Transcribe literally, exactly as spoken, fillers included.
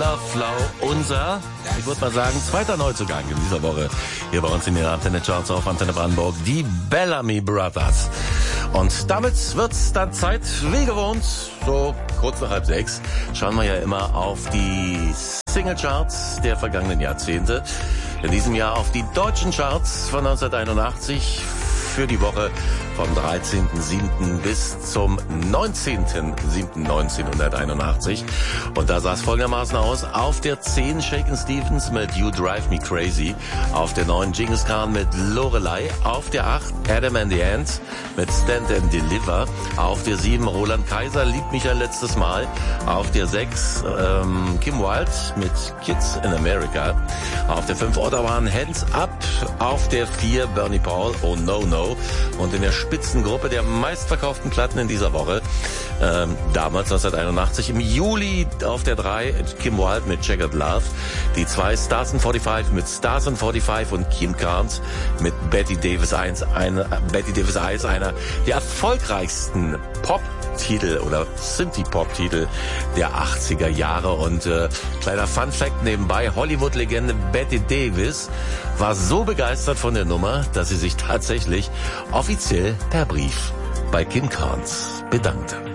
Love Flow, unser, ich würde mal sagen, zweiter Neuzugang in dieser Woche hier bei uns in den Antenne Charts auf Antenne Brandenburg, die Bellamy Brothers. Und damit wird's dann Zeit, wie gewohnt, so kurz nach halb sechs, schauen wir ja immer auf die Single-Charts der vergangenen Jahrzehnte. In diesem Jahr auf die deutschen Charts von neunzehnhunderteinundachtzig für die Woche vom dreizehnten siebten bis zum neunzehnten siebten neunzehnhunderteinundachtzig. Und da sah es folgendermaßen aus. Auf der zehn Shakin' Stevens mit You Drive Me Crazy. Auf der neun Genghis Khan mit Lorelei. Auf der acht Adam and the Ants mit Stand and Deliver. Auf der sieben Roland Kaiser, Liebt mich ein letztes Mal. Auf der sechs ähm, Kim Wilde mit Kids in America. Auf der fünf Ottawa Hands Up. Auf der vier Bernie Paul, Oh No No. Und in der Spitzengruppe der meistverkauften Platten in dieser Woche, ähm, damals neunzehnhunderteinundachtzig, im Juli auf der drei Kim Wilde mit Checkered Love, die zwei Stars and fünfundvierzig mit Stars and fünfundvierzig und Kim Carnes mit Betty Davis eins, eine, Betty Davis eins, einer der erfolgreichsten Pop-Titel oder Synthie-Pop-Titel der achtziger Jahre. Und äh, kleiner Fun-Fact nebenbei, Hollywood-Legende Betty Davis war so begeistert von der Nummer, dass sie sich tatsächlich offiziell per Brief bei Kim Carnes bedankte.